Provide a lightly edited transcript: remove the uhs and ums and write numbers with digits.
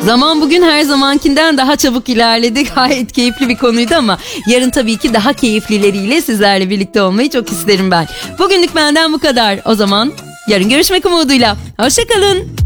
Zaman bugün her zamankinden daha çabuk ilerledi. Gayet keyifli bir konuydu ama yarın tabii ki daha keyiflileriyle sizlerle birlikte olmayı çok isterim ben. Bugünlük benden bu kadar. O zaman yarın görüşmek umuduyla. Hoşça kalın.